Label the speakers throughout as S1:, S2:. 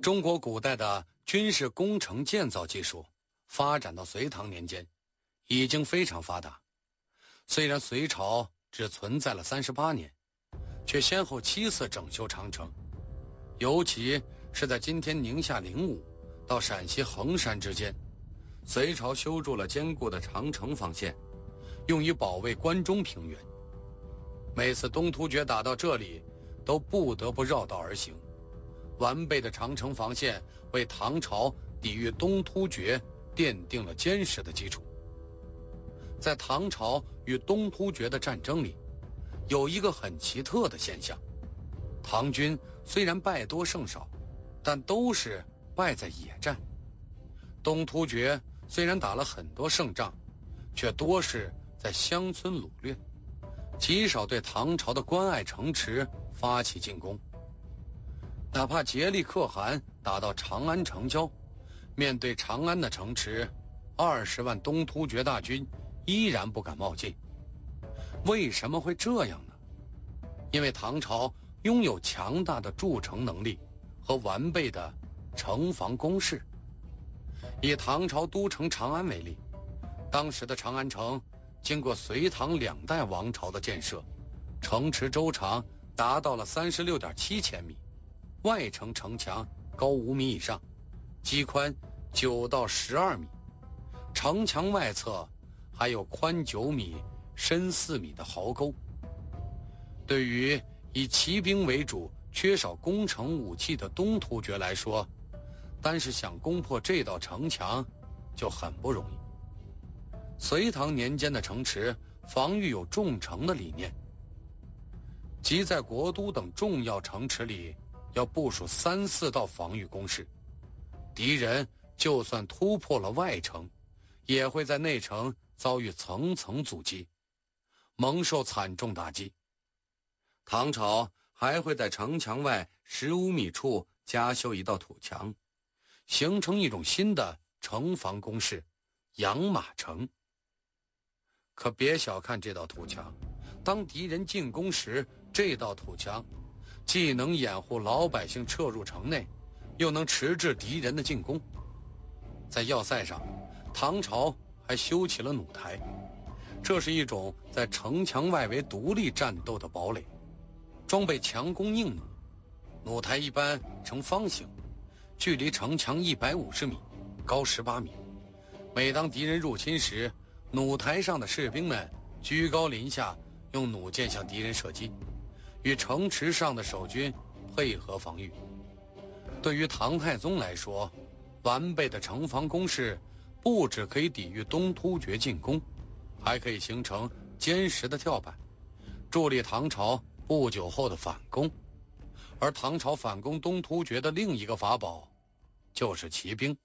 S1: 中国古代的军事工程建造技术发展到隋唐年间，已经非常发达。虽然隋朝只存在了38年，却先后7次整修长城，尤其是在今天宁夏灵武到陕西衡山之间，隋朝修筑了坚固的长城防线，用于保卫关中平原。每次东突厥打到这里，都不得不绕道而行。完备的长城防线为唐朝抵御东突厥奠定了坚实的基础。在唐朝与东突厥的战争里，有一个很奇特的现象：唐军虽然败多胜少，但都是败在野战；东突厥虽然打了很多胜仗，却多是在乡村掳掠，极少对唐朝的关隘城池发起进攻。哪怕竭力可汗打到长安城郊，面对长安的城池，20万东突厥大军依然不敢冒进。为什么会这样呢？因为唐朝拥有强大的筑城能力和完备的城防工事。以唐朝都城长安为例，当时的长安城经过隋唐2代王朝的建设，城池周长达到了36.7千米，外城城墙高5米以上，基宽9到12米，城墙外侧还有宽9米、深4米的壕沟。对于以骑兵为主、缺少攻城武器的东突厥来说，单是想攻破这道城墙就很不容易。隋唐年间的城池防御有重城的理念，即在国都等重要城池里要部署3、4道防御工事，敌人就算突破了外城，也会在内城遭遇层层阻击，蒙受惨重打击。唐朝还会在城墙外15米处加修一道土墙，形成一种新的城防工事——养马城。可别小看这道土墙，当敌人进攻时，这道土墙既能掩护老百姓撤入城内，又能迟滞敌人的进攻。在要塞上，唐朝还修起了弩台，这是一种在城墙外围独立战斗的堡垒，装备强弓硬弩。弩台一般呈方形，距离城墙150米，高18米。每当敌人入侵时，弩台上的士兵们居高临下，用弩箭向敌人射击，与城池上的守军配合防御。对于唐太宗来说，完备的城防工事不只可以抵御东突厥进攻，还可以形成坚实的跳板，助力唐朝不久后的反攻。而唐朝反攻东突厥的另一个法宝就是骑兵。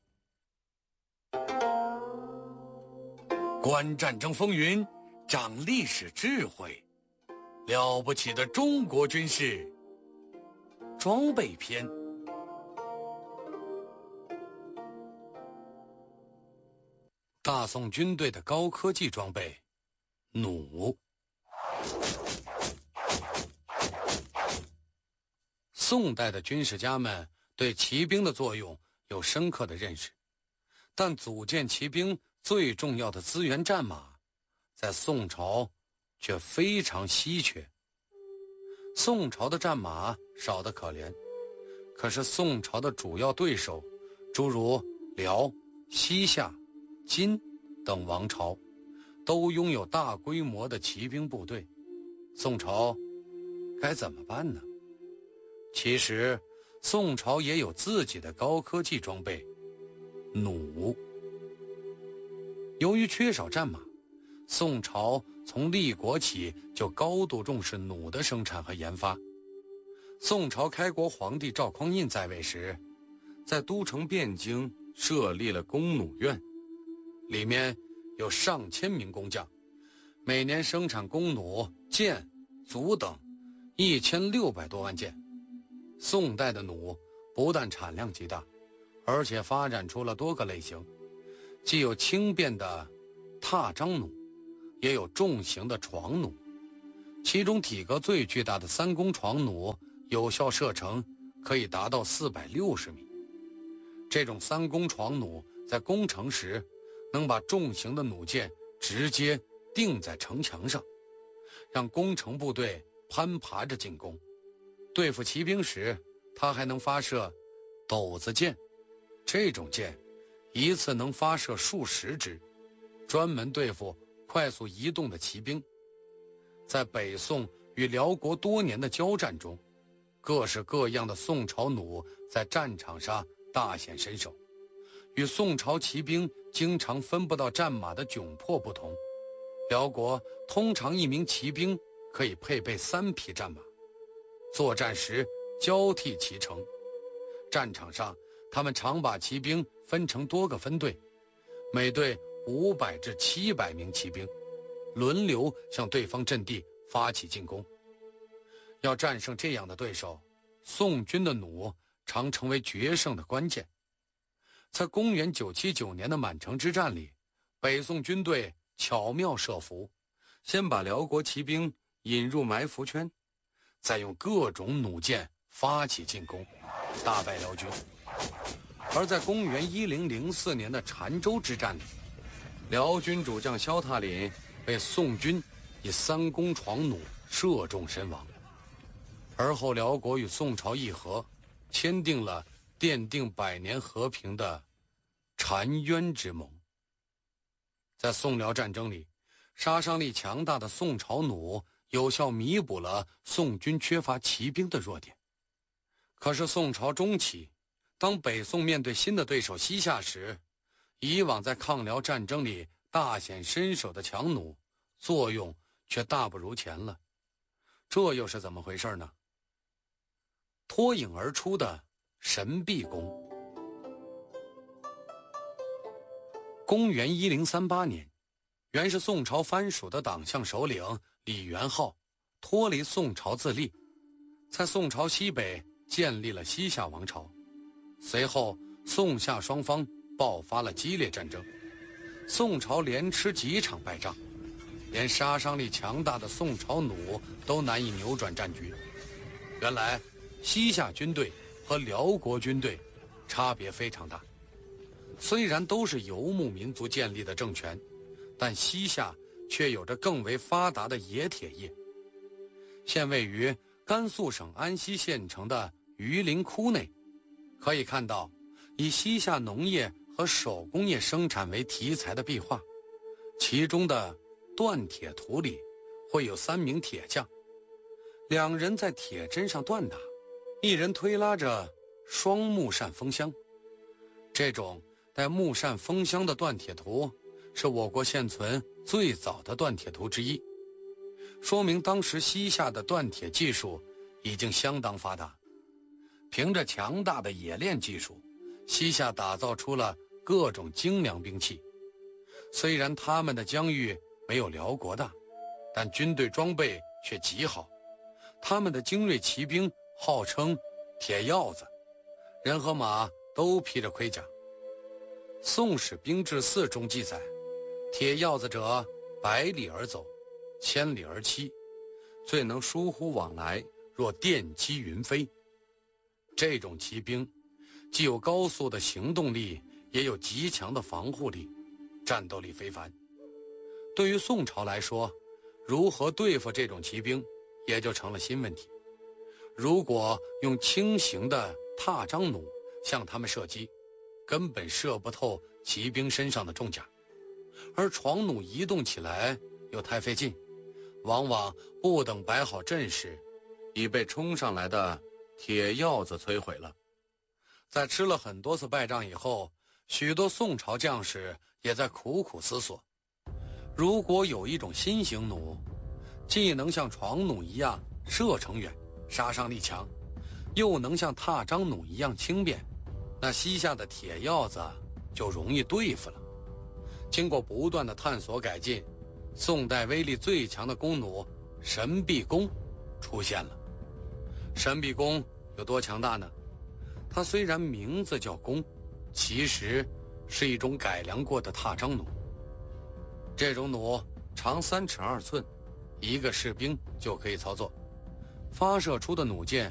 S1: 观战争风云，长历史智慧，了不起的中国军事装备篇。大宋军队的高科技装备——弩。宋代的军事家们对骑兵的作用有深刻的认识，但组建骑兵最重要的资源战马，在宋朝却非常稀缺。宋朝的战马少得可怜，可是宋朝的主要对手，诸如辽、西夏、金等王朝，都拥有大规模的骑兵部队。宋朝该怎么办呢？其实，宋朝也有自己的高科技装备——弩。由于缺少战马，宋朝从立国起就高度重视弩的生产和研发。宋朝开国皇帝赵匡胤在位时，在都城汴京设立了弓弩院，里面有上千名工匠，每年生产弓弩、箭、卒等1600多万件。宋代的弩不但产量极大，而且发展出了多个类型，既有轻便的踏张弩，也有重型的床弩。其中体格最巨大的3弓床弩，有效射程可以达到460米， 这种三弓床弩在攻城时，能把重型的弩箭直接钉在城墙上，让攻城部队攀爬着进攻。对付骑兵时，它还能发射斗子箭，这种箭一次能发射数十支，专门对付快速移动的骑兵。在北宋与辽国多年的交战中，各式各样的宋朝弩在战场上大显身手。与宋朝骑兵经常分布到战马的窘迫不同，辽国通常一名骑兵可以配备3匹战马，作战时交替骑乘。战场上，他们常把骑兵分成多个分队，每队500至700名骑兵，轮流向对方阵地发起进攻。要战胜这样的对手，宋军的弩常成为决胜的关键。在公元979年的满城之战里，北宋军队巧妙设伏，先把辽国骑兵引入埋伏圈，再用各种弩箭发起进攻，大败辽军。而在公元1004年的澶州之战里，辽军主将萧塔林被宋军以三弓床弩射中身亡。而后辽国与宋朝议和，签订了奠定100年和平的澶渊之盟。在宋辽战争里，杀伤力强大的宋朝弩有效弥补了宋军缺乏骑兵的弱点。可是宋朝中期，当北宋面对新的对手西夏时，以往在抗辽战争里大显身手的强弩作用却大不如前了。这又是怎么回事呢？脱颖而出的神臂弓。公元1038年，原是宋朝藩属的党项首领李元昊脱离宋朝自立，在宋朝西北建立了西夏王朝。随后宋夏双方爆发了激烈战争，宋朝连吃几场败仗，连杀伤力强大的宋朝弩都难以扭转战局。原来西夏军队和辽国军队差别非常大，虽然都是游牧民族建立的政权，但西夏却有着更为发达的冶铁业。现位于甘肃省安西县城的榆林窟内，可以看到以西夏农业和手工业生产为题材的壁画，其中的锻铁图里会有3名铁匠，2人在铁砧上锻打，一人推拉着双木扇风箱。这种带木扇风箱的锻铁图是我国现存最早的锻铁图之一，说明当时西夏的锻铁技术已经相当发达。凭着强大的冶炼技术，西夏打造出了各种精良兵器。虽然他们的疆域没有辽国大，但军队装备却极好。他们的精锐骑兵号称铁鹞子，人和马都披着盔甲。《宋史兵志4》中记载，铁鹞子者，100里而走，1000里而栖，最能疏忽往来，若电击云飞。这种骑兵既有高速的行动力，也有极强的防护力，战斗力非凡。对于宋朝来说，如何对付这种骑兵也就成了新问题。如果用轻型的踏张弩向他们射击，根本射不透骑兵身上的重甲，而床弩移动起来又太费劲，往往不等摆好阵势，已被冲上来的铁鹞子摧毁了。在吃了很多次败仗以后，许多宋朝将士也在苦苦思索，如果有一种新型弩，既能像床弩一样射程远，杀伤力强，又能像踏张弩一样轻便，那西夏的铁鹞子就容易对付了。经过不断的探索改进，宋代威力最强的弓弩神臂弓出现了。神臂弓有多强大呢？它虽然名字叫弓，其实是一种改良过的踏张弩。这种弩长3尺2寸，一个士兵就可以操作，发射出的弩箭